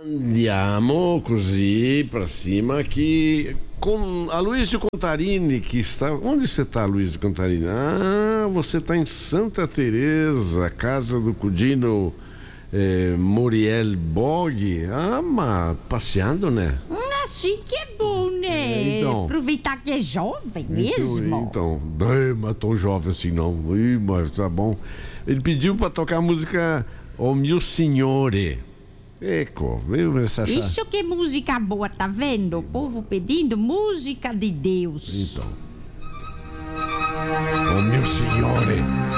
Andiamo così pra cima aqui com a Luísio Contarini, que está... Onde você está, Luísio Contarini? Ah, você está em Santa Teresa, casa do Cudino Muriel Bog. Ah, mas passeando, né? Assim que é bom, né? Então, aproveitar que é jovem mesmo. Então, mas tão jovem assim não. Mas tá bom. Ele pediu pra tocar a música O Mio Signore. Ecco, viu essa chave? Isso que é música boa, tá vendo? O povo pedindo música de Deus. Então. O Mio Signore.